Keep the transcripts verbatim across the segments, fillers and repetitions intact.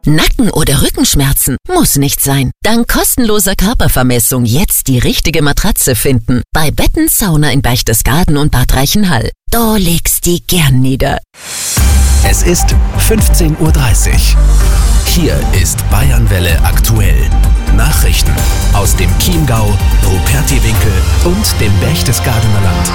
Nacken- oder Rückenschmerzen? Muss nicht sein. Dank kostenloser Körpervermessung jetzt die richtige Matratze finden. Bei Betten Sauna in Berchtesgaden und Bad Reichenhall. Da legst die gern nieder. Es ist fünfzehn Uhr dreißig. Hier ist Bayernwelle aktuell. Nachrichten aus dem Chiemgau, Rupertiwinkel und dem Berchtesgadener Land.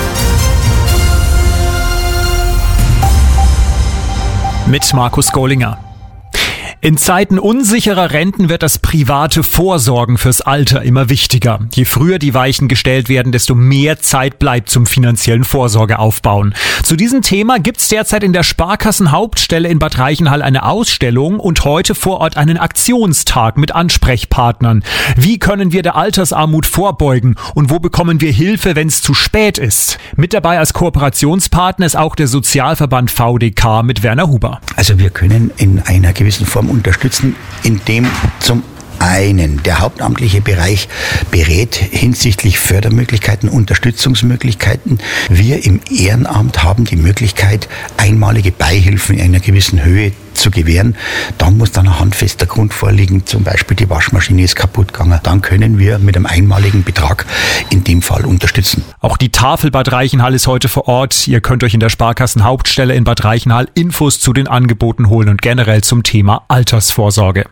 Mit Markus Gollinger. In Zeiten unsicherer Renten wird das private Vorsorgen fürs Alter immer wichtiger. Je früher die Weichen gestellt werden, desto mehr Zeit bleibt zum finanziellen Vorsorgeaufbauen. Zu diesem Thema gibt's derzeit in der Sparkassenhauptstelle in Bad Reichenhall eine Ausstellung und heute vor Ort einen Aktionstag mit Ansprechpartnern. Wie können wir der Altersarmut vorbeugen und wo bekommen wir Hilfe, wenn es zu spät ist? Mit dabei als Kooperationspartner ist auch der Sozialverband V D K mit Werner Huber. Also wir können in einer gewissen Form unterstützen, indem zum einen der hauptamtliche Bereich berät hinsichtlich Fördermöglichkeiten, Unterstützungsmöglichkeiten. Wir im Ehrenamt haben die Möglichkeit, einmalige Beihilfen in einer gewissen Höhe zu gewähren. Da muss dann ein handfester Grund vorliegen, zum Beispiel die Waschmaschine ist kaputt gegangen. Dann können wir mit einem einmaligen Betrag in dem Fall unterstützen. Auch die Tafel Bad Reichenhall ist heute vor Ort. Ihr könnt euch in der Sparkassenhauptstelle in Bad Reichenhall Infos zu den Angeboten holen und generell zum Thema Altersvorsorge.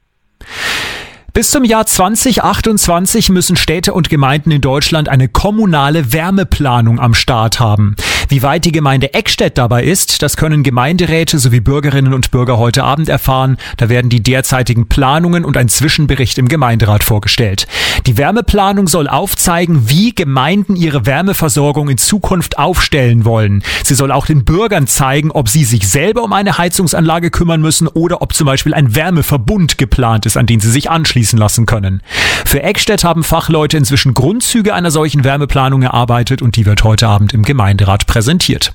Bis zum Jahr zwanzig achtundzwanzig müssen Städte und Gemeinden in Deutschland eine kommunale Wärmeplanung am Start haben. Wie weit die Gemeinde Eckstedt dabei ist, das können Gemeinderäte sowie Bürgerinnen und Bürger heute Abend erfahren. Da werden die derzeitigen Planungen und ein Zwischenbericht im Gemeinderat vorgestellt. Die Wärmeplanung soll aufzeigen, wie Gemeinden ihre Wärmeversorgung in Zukunft aufstellen wollen. Sie soll auch den Bürgern zeigen, ob sie sich selber um eine Heizungsanlage kümmern müssen oder ob zum Beispiel ein Wärmeverbund geplant ist, an den sie sich anschließen lassen können. Für Eckstedt haben Fachleute inzwischen Grundzüge einer solchen Wärmeplanung erarbeitet und die wird heute Abend im Gemeinderat präsentiert.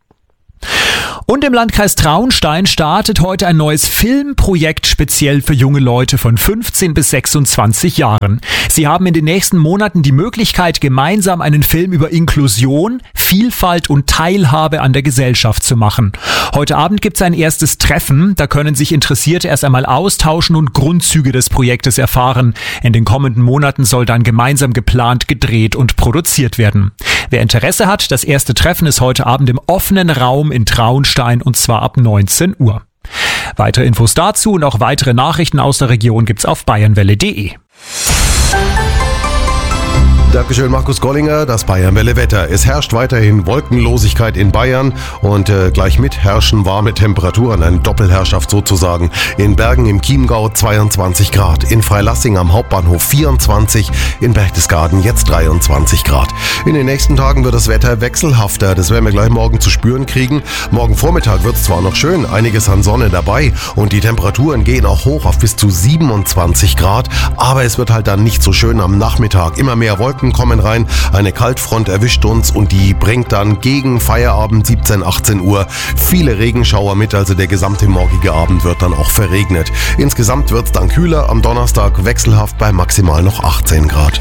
Und im Landkreis Traunstein startet heute ein neues Filmprojekt speziell für junge Leute von fünfzehn bis sechsundzwanzig Jahren. Sie haben in den nächsten Monaten die Möglichkeit, gemeinsam einen Film über Inklusion, Vielfalt und Teilhabe an der Gesellschaft zu machen. Heute Abend gibt es ein erstes Treffen. Da können sich Interessierte erst einmal austauschen und Grundzüge des Projektes erfahren. In den kommenden Monaten soll dann gemeinsam geplant, gedreht und produziert werden. Wer Interesse hat, das erste Treffen ist heute Abend im offenen Raum in Traunstein und zwar ab neunzehn Uhr. Weitere Infos dazu und auch weitere Nachrichten aus der Region gibt's auf bayernwelle punkt de. Dankeschön, Markus Gollinger. Das Bayernwelle Wetter. Es herrscht weiterhin Wolkenlosigkeit in Bayern und äh, gleich mit herrschen warme Temperaturen, eine Doppelherrschaft sozusagen. In Bergen im Chiemgau zweiundzwanzig Grad, in Freilassing am Hauptbahnhof vierundzwanzig, in Berchtesgaden jetzt dreiundzwanzig Grad. In den nächsten Tagen wird das Wetter wechselhafter, das werden wir gleich morgen zu spüren kriegen. Morgen Vormittag wird es zwar noch schön, einiges an Sonne dabei und die Temperaturen gehen auch hoch auf bis zu siebenundzwanzig Grad, aber es wird halt dann nicht so schön am Nachmittag. Immer mehr Wolken kommen rein, eine Kaltfront erwischt uns und die bringt dann gegen Feierabend siebzehn, achtzehn Uhr viele Regenschauer mit, also der gesamte morgige Abend wird dann auch verregnet. Insgesamt wird es dann kühler, am Donnerstag wechselhaft bei maximal noch achtzehn Grad.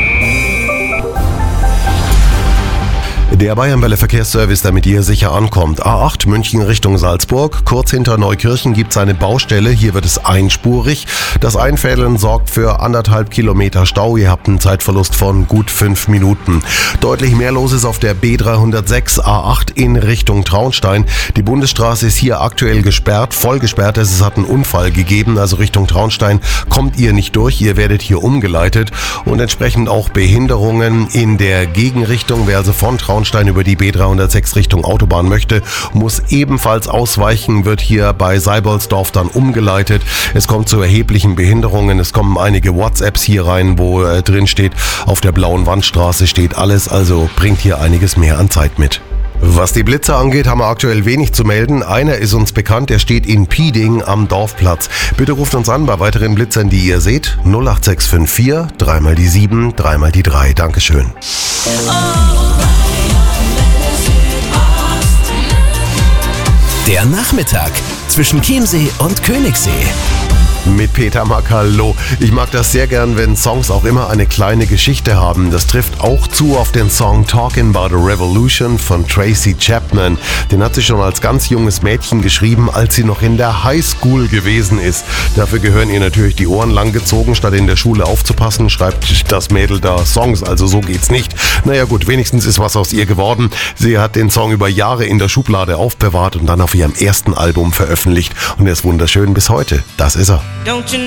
Der Bayernwelle Verkehrsservice, damit ihr sicher ankommt. A acht München Richtung Salzburg. Kurz hinter Neukirchen gibt es eine Baustelle. Hier wird es einspurig. Das Einfädeln sorgt für anderthalb Kilometer Stau. Ihr habt einen Zeitverlust von gut fünf Minuten. Deutlich mehr los ist auf der B dreihundertsechs A acht in Richtung Traunstein. Die Bundesstraße ist hier aktuell gesperrt, voll gesperrt. Es hat einen Unfall gegeben. Also Richtung Traunstein kommt ihr nicht durch. Ihr werdet hier umgeleitet. Und entsprechend auch Behinderungen in der Gegenrichtung. Wer also von Traunstein über die B dreihundertsechs Richtung Autobahn möchte, muss ebenfalls ausweichen, wird hier bei Seibolsdorf dann umgeleitet. Es kommt zu erheblichen Behinderungen. Es kommen einige WhatsApps hier rein, wo äh, drin steht, auf der blauen Wandstraße steht alles, also bringt hier einiges mehr an Zeit mit. Was die Blitzer angeht, haben wir aktuell wenig zu melden. Einer ist uns bekannt, der steht in Pieding am Dorfplatz. Bitte ruft uns an bei weiteren Blitzern, die ihr seht. null acht sechs fünf vier, dreimal die sieben, dreimal die drei. Dankeschön. Der Nachmittag zwischen Chiemsee und Königssee. Mit Peter Makalo. Ich mag das sehr gern, wenn Songs auch immer eine kleine Geschichte haben. Das trifft auch zu auf den Song Talking About a Revolution von Tracy Chapman. Den hat sie schon als ganz junges Mädchen geschrieben, als sie noch in der Highschool gewesen ist. Dafür gehören ihr natürlich die Ohren langgezogen. Statt in der Schule aufzupassen, schreibt das Mädel da Songs. Also so geht's nicht. Naja gut, wenigstens ist was aus ihr geworden. Sie hat den Song über Jahre in der Schublade aufbewahrt und dann auf ihrem ersten Album veröffentlicht. Und er ist wunderschön bis heute. Das ist er.